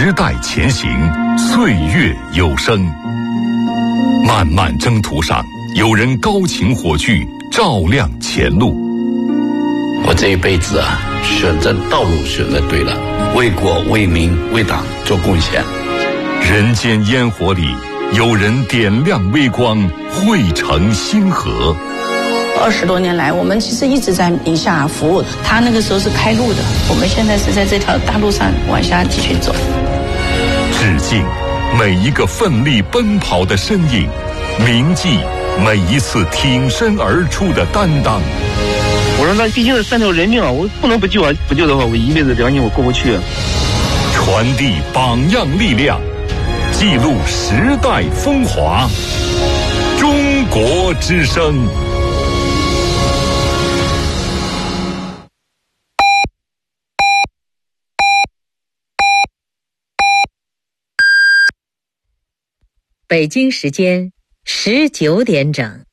时代前行，岁月有声。漫漫征途上，有人高擎火炬，照亮前路。 我这一辈子啊，选择道路选择对了，为国为民为党做贡献。 人间烟火里，有人点亮微光，汇成星河。 20多年来，我们其实一直在宁夏服务。他那个时候是开路的，我们现在是在这条大路上往下继续走。 致敬每一个奋力奔跑的身影，铭记每一次挺身而出的担当。 我说那毕竟是3条人命啊，我不能不救啊！不救的话，我一辈子良心我过不去。 传递榜样力量，记录时代风华。中国之声。 北京时间19点整。